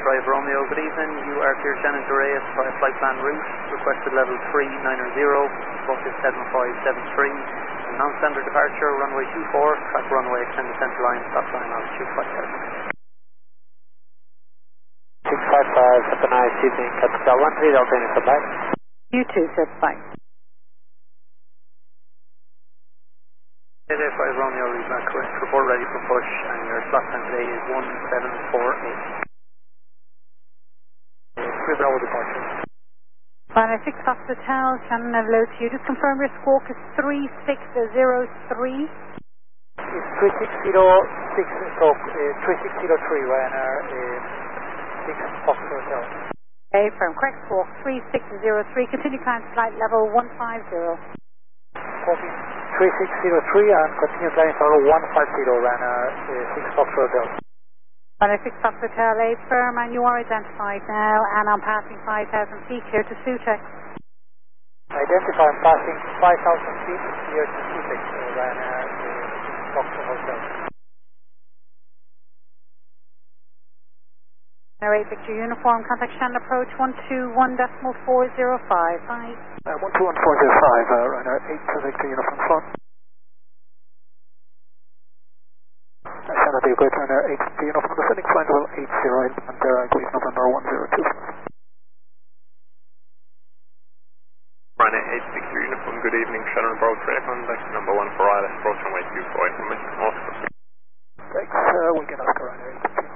Romeo, good evening. You are clear Shannon to Reyes via flight plan route. Requested level 390, book is 7573. Non-standard departure, runway 24, track runway, extend the centre line, stop line, altitude 5000. 655, have a nice evening. Capital 13, Delta Uniform back. You too, sir, bye. 5 Romeo, read back correct. Report ready for push, and your slot time today is 1748. 3 Bravo departure. Final 6 Fox Hotel, Shannon Hello to you. Just confirm your squawk is 3603. It's 3606, so 3603 Ryanair, 6 Fox Hotel. Okay, firm. Correct squawk 3603. Continue climb to flight level 150. Copy. 3603 and continue flying for 150 Ryanair, 6 Fox Hotel. Final 6 Fox Hotel 8 firm, and you are identified now, and I'm passing 5,000 feet here to Sutex. Identify, I'm passing 5,000 feet here to Sutex, Ryanair, 6 Fox Hotel. Now 8 Victor Uniform, contact Shannon approach 121.405. Bye. 121.405, Ryanair 8 Victor Uniform front. Shannon to Equator, Ryanair 8 Victor Uniform, descending flight level 80, Pantera, Greece, November 102. Ryanair 8 Victor Uniform, good evening, Shannon Bravo, train contact number 1 for Isla, approach runway 24, information Oscar. Thanks, we'll get Oscar, Ryanair 8 Victor.